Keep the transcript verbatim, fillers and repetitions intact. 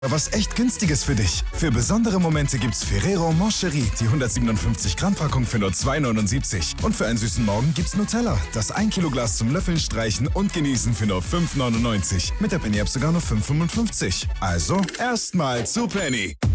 Was echt Günstiges für dich. Für besondere Momente gibt's Ferrero Moncherie, die hundertsiebenundfünfzig Gramm Packung für nur zwei neunundsiebzig. Und für einen süßen Morgen gibt's Nutella, das ein Kilo Glas zum Löffeln, Streichen und Genießen für nur fünf neunundneunzig. Mit der Penny App sogar nur fünf fünfundfünfzig. Also erstmal zu Penny.